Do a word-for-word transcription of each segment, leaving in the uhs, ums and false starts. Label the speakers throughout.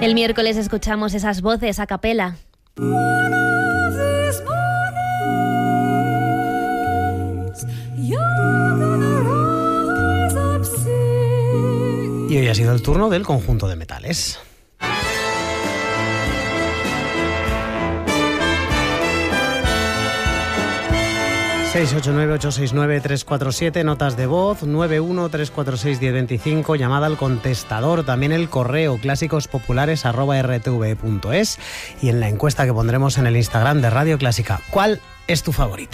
Speaker 1: El miércoles escuchamos esas voces a capela.
Speaker 2: Y hoy ha sido el turno del conjunto de metales. seis ocho nueve ocho seis nueve tres cuatro siete, notas de voz, nueve uno tres cuatro seis uno cero dos cinco, llamada al contestador, también el correo clásicosPopulares arroba r t v punto es y en la encuesta que pondremos en el Instagram de Radio Clásica. ¿Cuál es tu favorita?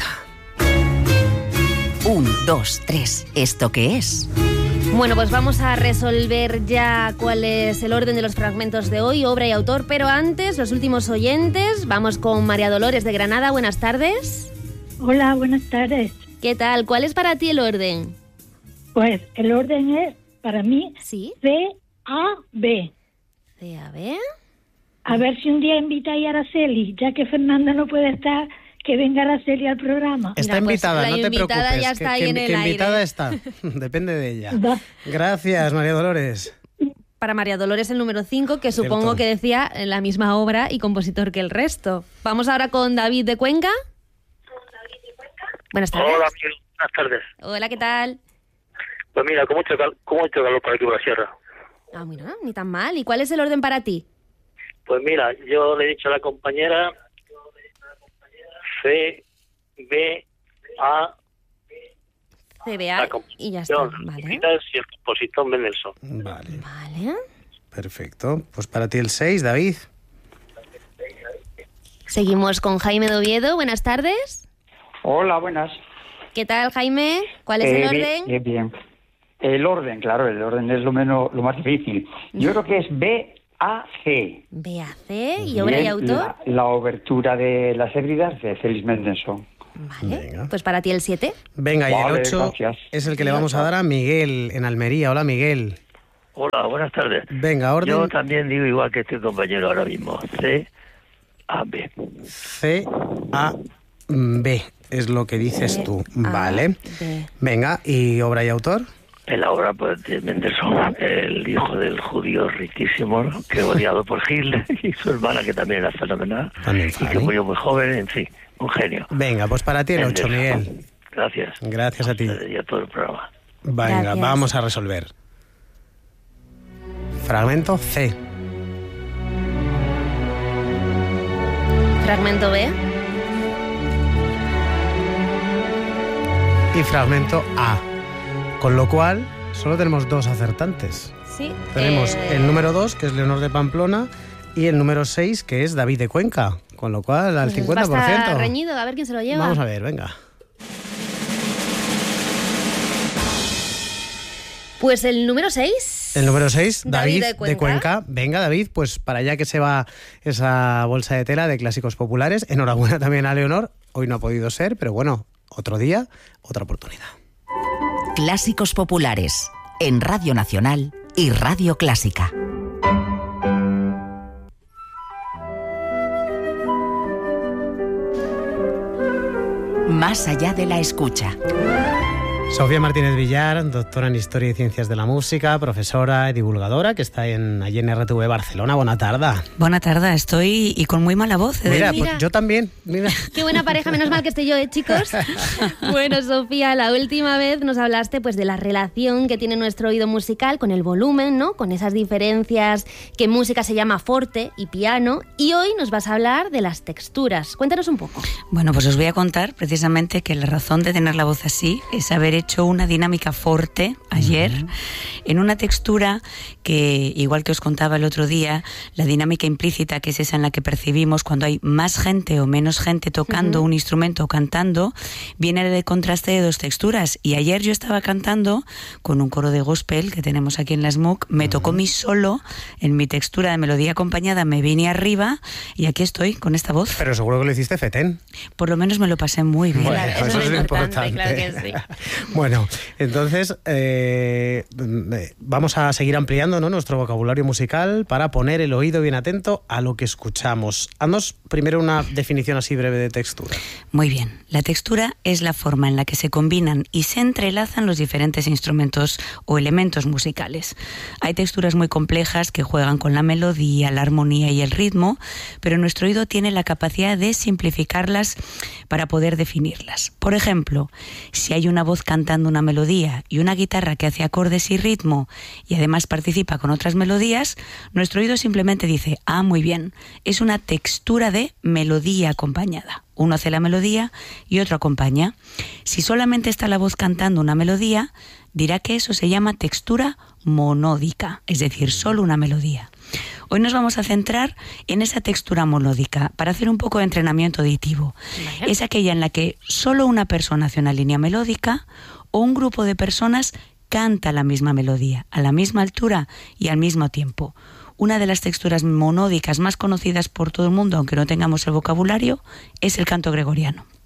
Speaker 3: Un, dos, tres. ¿Esto qué es?
Speaker 1: Bueno, pues vamos a resolver ya cuál es el orden de los fragmentos de hoy, obra y autor, pero antes, los últimos oyentes. Vamos con María Dolores de Granada. Buenas tardes.
Speaker 4: Hola, buenas tardes.
Speaker 1: ¿Qué tal? ¿Cuál es para ti el orden?
Speaker 4: Pues el orden es, para mí,
Speaker 1: ¿Sí?
Speaker 4: C A B.
Speaker 1: C A B.
Speaker 4: A ver si un día invitáis a Araceli, ya que Fernanda no puede estar, que venga Araceli al programa.
Speaker 2: Está
Speaker 1: Mira, pues
Speaker 2: invitada,
Speaker 1: la
Speaker 2: no te
Speaker 1: invitada
Speaker 2: preocupes.
Speaker 1: ya está
Speaker 2: que,
Speaker 1: ahí
Speaker 2: que,
Speaker 1: en el
Speaker 2: que
Speaker 1: aire.
Speaker 2: invitada está. Depende de ella.
Speaker 4: Va.
Speaker 2: Gracias, María Dolores.
Speaker 1: Para María Dolores el número cinco, que supongo
Speaker 2: Cierto.
Speaker 1: que decía la misma obra y compositor que el resto. Vamos ahora con David de Cuenca. Buenas tardes.
Speaker 5: Hola, Miguel. Buenas tardes.
Speaker 1: Hola, ¿qué tal?
Speaker 5: Pues mira, con mucho, cal- con mucho calor por aquí por la sierra.
Speaker 1: Ah, mira, ni tan mal. ¿Y cuál es el orden para ti?
Speaker 5: Pues mira, yo le he dicho a la compañera C, B, A,
Speaker 1: C B
Speaker 5: la
Speaker 1: A y ya está.
Speaker 5: composición,
Speaker 1: Vale.
Speaker 5: y el compositor Mendelssohn.
Speaker 2: Vale,
Speaker 1: Vale.
Speaker 2: perfecto. Pues para ti el seis, David.
Speaker 1: Seguimos con Jaime de Oviedo. Buenas tardes.
Speaker 6: Hola, buenas.
Speaker 1: ¿Qué tal, Jaime? ¿Cuál es
Speaker 6: Eh,
Speaker 1: el
Speaker 6: bien,
Speaker 1: orden?
Speaker 6: Bien, bien. El orden, claro, el orden es lo menos, lo más difícil. Yo creo que es B A C.
Speaker 1: B A C y obra y
Speaker 6: Bien,
Speaker 1: autor.
Speaker 6: La, la obertura de las Hébridas de Félix Mendelssohn.
Speaker 1: Vale.
Speaker 2: Venga.
Speaker 1: Pues para ti el siete.
Speaker 2: Venga, y el
Speaker 6: Vale,
Speaker 2: ocho
Speaker 6: gracias.
Speaker 2: es el que le vamos a dar a Miguel en Almería. Hola, Miguel.
Speaker 7: Hola, buenas tardes.
Speaker 2: Venga, orden
Speaker 7: Yo también digo igual que este compañero ahora mismo. C, A, B.
Speaker 2: C A B. Es lo que dices tú.
Speaker 1: A,
Speaker 2: Vale.
Speaker 1: B.
Speaker 2: Venga, ¿y obra y autor?
Speaker 7: En la obra pues, de Mendelssohn, el hijo del judío riquísimo, ¿no? Que odiado por Hitler, y su hermana, que también era fenomenal,
Speaker 2: También
Speaker 7: y que
Speaker 2: vale.
Speaker 7: murió muy joven, en fin, un genio.
Speaker 2: Venga, pues para ti el ocho,
Speaker 7: Mendelssohn.
Speaker 2: Miguel.
Speaker 7: Gracias.
Speaker 2: Gracias a ti.
Speaker 7: Y a todo el programa.
Speaker 2: Venga,
Speaker 1: Gracias.
Speaker 2: vamos a resolver. Fragmento C.
Speaker 1: Fragmento B.
Speaker 2: Y fragmento A. Con lo cual, solo tenemos dos acertantes.
Speaker 1: Sí.
Speaker 2: Tenemos
Speaker 1: eh,
Speaker 2: el número dos, que es Leonor de Pamplona, y el número seis, que es David de Cuenca. Con lo cual, al
Speaker 1: pues
Speaker 2: cincuenta por
Speaker 1: va a estar
Speaker 2: ciento.
Speaker 1: reñido, a ver quién se lo lleva.
Speaker 2: Vamos a ver, venga.
Speaker 1: Pues el número seis.
Speaker 2: El número seis,
Speaker 1: David
Speaker 2: David,
Speaker 1: de
Speaker 2: de,
Speaker 1: Cuenca.
Speaker 2: Cuenca. Venga, David, pues para allá que se va esa bolsa de tela de clásicos populares. Enhorabuena también a Leonor. Hoy no ha podido ser, pero bueno, otro día, otra oportunidad.
Speaker 3: Clásicos Populares, en Radio Nacional y Radio Clásica. Más allá de la escucha.
Speaker 2: Sofía Martínez Villar, doctora en Historia y Ciencias de la Música, profesora y divulgadora, que está en, allí en R T V Barcelona. Buena tarde.
Speaker 8: Buena tarde, estoy y con muy mala voz. ¿eh?
Speaker 2: Mira,
Speaker 1: Mira.
Speaker 2: pues yo también. Mira.
Speaker 1: Qué buena pareja, menos mal que estoy yo, ¿eh, chicos? Bueno, Sofía, la última vez nos hablaste pues de la relación que tiene nuestro oído musical con el volumen, ¿no? Con esas diferencias que en música se llama forte y piano. Y hoy nos vas a hablar de las texturas. Cuéntanos un poco.
Speaker 8: Bueno, pues os voy a contar precisamente que la razón de tener la voz así es haber hecho una dinámica forte ayer uh-huh. en una textura que, igual que os contaba el otro día, la dinámica implícita, que es esa en la que percibimos cuando hay más gente o menos gente tocando uh-huh. un instrumento o cantando, viene del contraste de dos texturas. Y ayer yo estaba cantando con un coro de gospel que tenemos aquí en la S M U C, me uh-huh. tocó mi solo en mi textura de melodía acompañada, me vine arriba y aquí estoy con esta voz.
Speaker 2: Pero seguro que lo hiciste fetén.
Speaker 8: Por lo menos me lo pasé muy bien.
Speaker 2: Bueno,
Speaker 1: Claro,
Speaker 2: eso, eso es lo importante.
Speaker 1: claro que sí.
Speaker 2: Bueno, entonces eh, vamos a seguir ampliando, ¿no?, nuestro vocabulario musical para poner el oído bien atento a lo que escuchamos. Haznos primero una definición así breve de textura.
Speaker 8: Muy bien. La textura es la forma en la que se combinan y se entrelazan los diferentes instrumentos o elementos musicales. Hay texturas muy complejas que juegan con la melodía, la armonía y el ritmo, pero nuestro oído tiene la capacidad de simplificarlas para poder definirlas. Por ejemplo, si hay una voz cantando una melodía y una guitarra que hace acordes y ritmo y además participa con otras melodías, nuestro oído simplemente dice, ah, muy bien, es una textura de melodía acompañada. Uno hace la melodía y otro acompaña. Si solamente está la voz cantando una melodía, dirá que eso se llama textura monódica, es decir, solo una melodía. Hoy nos vamos a centrar en esa textura monódica para hacer un poco de entrenamiento auditivo. Vale. Es aquella en la que solo una persona hace una línea melódica o un grupo de personas canta la misma melodía, a la misma altura y al mismo tiempo. Una de las texturas monódicas más conocidas por todo el mundo, aunque no tengamos el vocabulario, es el canto gregoriano.